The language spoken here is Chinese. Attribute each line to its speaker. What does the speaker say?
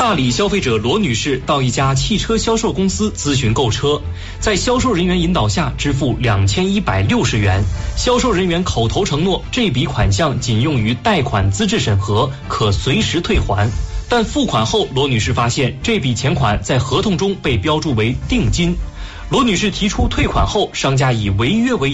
Speaker 1: 大理消费者罗女士到一家汽车销售公司咨询购车，在销售人员引导下支付2160元，销售人员口头承诺这笔款项仅用于贷款资质审核，可随时退还。但付款后，罗女士发现这笔钱款在合同中被标注为定金。罗女士提出退款后，商家以违约为